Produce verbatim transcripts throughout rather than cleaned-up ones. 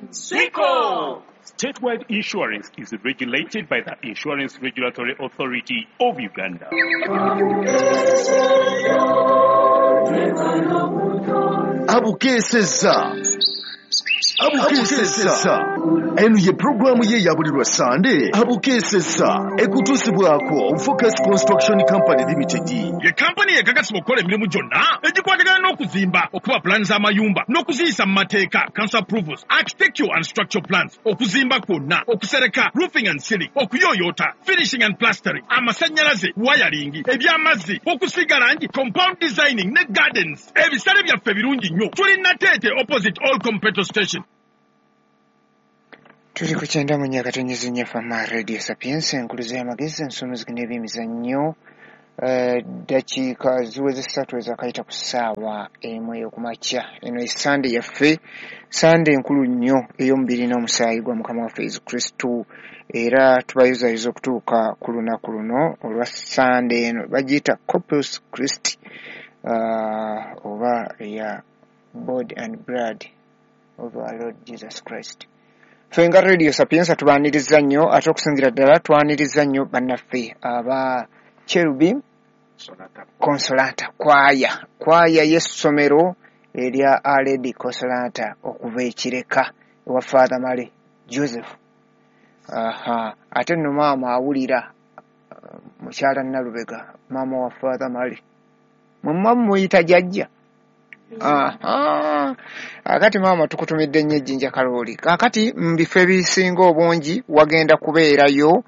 Siko! Statewide insurance is regulated by the Insurance Regulatory Authority of Uganda. Abukeseza Abukeseza eno ye programu ye ya buli lwa Sunday. Abukeseza ekutusibwako Focus Construction Company Limited. Ye company yekakasibwa okukola emirimu gyonna egikwatagana n'okuzimba, okuba plans z'amayumba n'okuziyisa mu mateeka, council approvals, architectural and structural plans, okuzimba kwonna, okusereka, roofing and ceiling, okuyoyota, finishing and plastering, amasannyalaze, wiring, ebyamazzi, okusiga langi, compound designing ne gardens. Ebisale byaffe birungi nnyo. Tulina Tete opposite Oilcom petrol station. Tuli ku kyenda mu nyakatonyezi nnyafama Radio Sapiens enkuluze y'amagezi ensonga n'ebyemizannyo. Uh, dakiika ziweze ssatu ezakayita ku ssaawa emu ey'okumakya. Eno Sunday yaffe, Sunday enkulu nnyo ey'omubiri n'omusaayi gwa Mukama waffe Yesu Kristo, era tubayuzayuza okutuuka ku lunaku luno olwa Sunday eno bagiyita Corpus Christi, uh, oba eya body and blood of our Lord Jesus Christ. Ffe nga Radio Sapiens tubaaniriza nnyo, ate okusingira ddala twaniriza nnyo bannaffe aba Cherubim Consolata kwaya kwaya y'essomero erya Aledi Consolata okuva ekireka ewa Father Male Joseph. Aha, ate nno maama awulira uh, mukyala Nalubega, maama wa Father Male mumma muyita jjajja. Aha, akati maama tukutumidde nnyo ejjinja kalooli. Kakati mbifo ebisinga obungi wagenda kubeerayo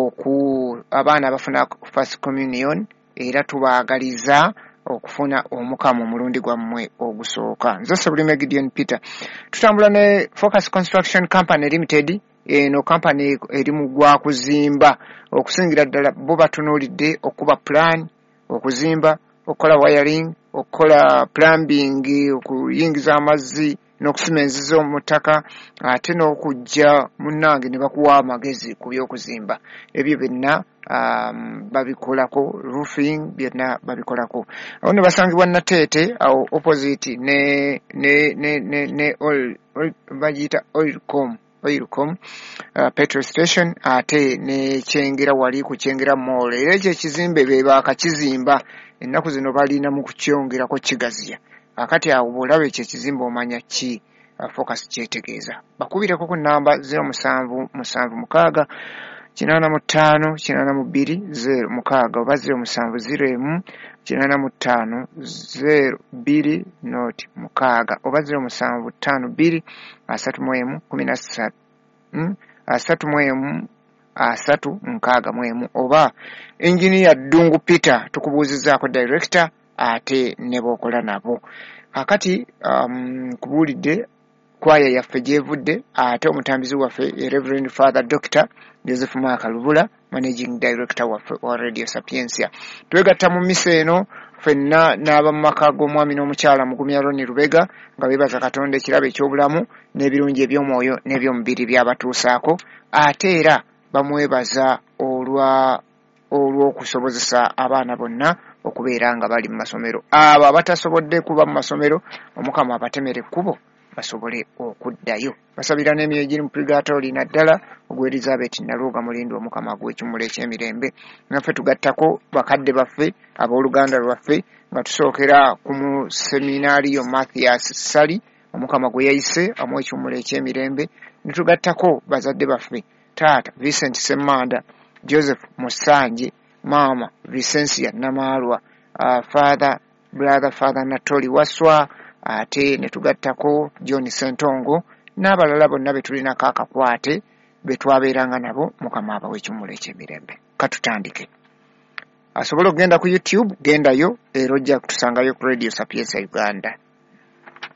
oku abaana abafuna first communion, era tubaagaliza okufuna omukama omulundi gwammwe ogusooka. Nze Sebulime Gideon Peter. Tutambula ne Focus Construction Company Limited. Eno company eri mu gwa kuzimba, okusingira ddala bo batunuulidde okuba plan, okuzimba, okukola wiring, okukola plumbing, okuyingiza amazzi n'okusima enzizi mu ttaka, ate n'okujja munnange ne bakuwa amagezi ku by'okuzimba. Ebyo byonna um, babikolako, roofing byonna babikolako. Awo ne basangibwa Nateete awo opposite ne ne ne ne, ne oil, oil bagiyita Oilcom Oilcom uh, petrol station, ate ne Kyengera wali ku Kyengera Mall. Era ekyo ekizimbe be baakakizimba ennaku zino balina mu kukyongerako kigaziya. Akati awo bw'olaba ekyo ekizimbe omanya ki uh, Focus kyetegeeza. Bakubireko ku nnamba zero musanvu musanvu mukaaga kinaana mu ttaano kinaana mu bbiri zero mukaaga oba zero musanvu zero emu kinaana mu ttaano zero bbiri noti mukaaga oba zero musanvu ttaano bbiri asatu mu emu kumi na ssatu hmm? asatu mu emu asatu nkaaga mu emu oba Engineer Ddungu Peter tukubuuzizzaako director ate ne b'okola nabo. Akati um, kubuulidde kwaya yaffe gyevudde, ate omutambizi waffe Reverend Father Doctor Joseph Mwaka Lubula, Managing Director waffe wa Radio Sapiensia. Twegatta mu misa eno ffenna n'abamaka g'omwami n'omukyala Mugumya Ronnie Lubega nga beebaza Katonda ekirabo eky'obulamu n'ebirungi eby'omwoyo n'ebyomubiri by'abatuusaako, ate era bamwebaza olwa olw'okusobozesa abaana bonna okubeera nga bali mu masomero. Abo abatasobodde kuba mu masomero, Omukama abatemere ekkubo basobole okuddayo. Basabira n'emyoyo giri mu purgatory naddala ogwa Elizabeth Naluga Mulindi Omukama gw'ekimula eky'emirembe. Naffe tugattako bakadde baffe ab'oluganda lwaffe nga tusookera ku mu seminario Mathias Sali Omukama gwe yayise amu ekimula eky'emirembe. Ne tugattako bazadde baffe Taata Vincent Semmanda, Joseph Musanje, Mama Vicensia Namalwa, uh, Father Brother Father Natoli Waswa, ate ne tugattako John Sentongo n'abalala bonna be tulinako akakwate be twabeeranga nabo. Mukama abawe ekimula eky'emirembe. Katutandike. Asobola okugenda ku YouTube, gendayo era ojja kutusangayo ku Radio Sapiensia Uganda.